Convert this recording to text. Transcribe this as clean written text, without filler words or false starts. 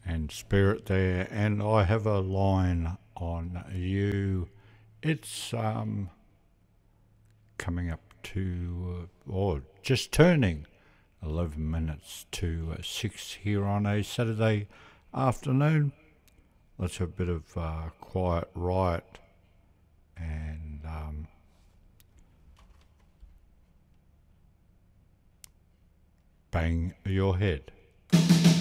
and Spirit there, and I have a line on you. It's coming up to, or just turning 11 minutes to 6 here on a Saturday afternoon. Let's have a bit of Quiet Riot and Bang Your Head.